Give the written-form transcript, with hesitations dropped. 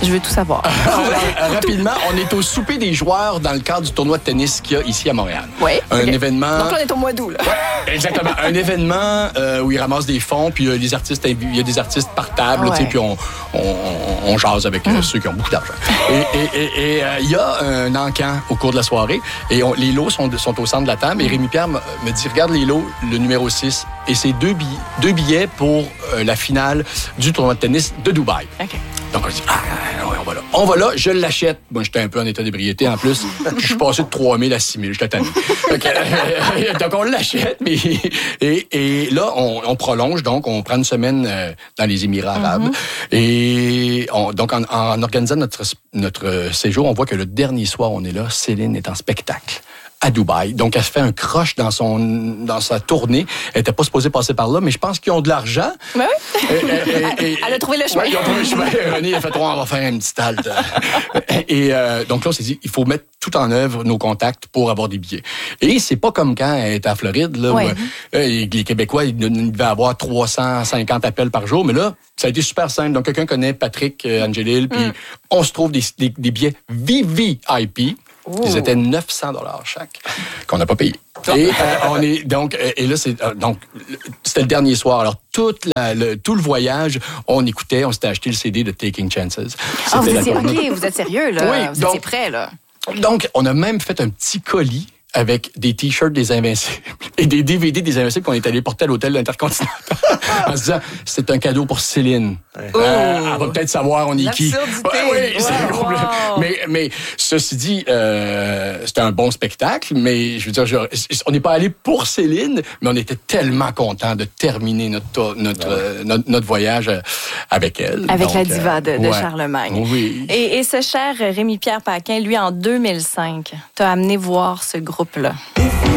Je veux tout savoir. Rapidement, on est au souper des joueurs dans le cadre du tournoi de tennis qu'il y a ici à Montréal. Oui. Un événement... Donc là, on est au mois d'août. Là. Exactement. Un événement où ils ramassent des fonds, puis il y a des artistes par table, tu sais, puis on jase avec ceux qui ont beaucoup d'argent. Et il y a un encan au cours de la soirée, et les lots sont au centre de la table, et Rémi-Pierre me dit, regarde les lots, le numéro 6, et c'est deux billets pour la finale du tournoi de tennis de Dubaï. OK. Donc, on dit, on va là. On va là, je l'achète. Moi, j'étais un peu en état d'ébriété en plus. Je suis passé de 3 000 à 6 000. J'étais tanné. Donc, on l'achète. Et là, on prolonge. Donc, on prend une semaine dans les Émirats arabes. Et donc, en organisant notre séjour, on voit que le dernier soir, on est là. Céline est en spectacle à Dubaï. Donc, elle se fait un croche dans sa tournée. Elle n'était pas supposée passer par là, mais je pense qu'ils ont de l'argent. Ben oui. Elle a trouvé le chemin. Ouais, ils ont trouvé le chemin. René a fait, on va faire un petit halte. Et donc là, on s'est dit, il faut mettre tout en œuvre nos contacts pour avoir des billets. Et c'est pas comme quand elle était en Floride, là, où les Québécois, ils devaient avoir 350 appels par jour. Mais là, ça a été super simple. Donc, quelqu'un connaît Patrick Angelil, puis on se trouve des billets VVIP. Ils étaient 900 $ chaque, qu'on n'a pas payé. Et c'était le dernier soir. Alors, tout le voyage, on s'était acheté le CD de Taking Chances. Vous êtes sérieux, là? Oui, vous étiez prêts, là? Donc, on a même fait un petit colis avec des T-shirts des Invincibles et des DVD des Invincibles qu'on est allé porter à l'hôtel Intercontinental en se disant, c'est un cadeau pour Céline. Elle va peut-être savoir on est qui. Mais ceci dit, c'était un bon spectacle, mais je veux dire, on n'est pas allé pour Céline, mais on était tellement contents de terminer notre voyage avec elle. Avec donc, la diva de Charlemagne. Oui. Et ce cher Rémi-Pierre Paquin, lui, en 2005, t'a amené voir ce groupe-là.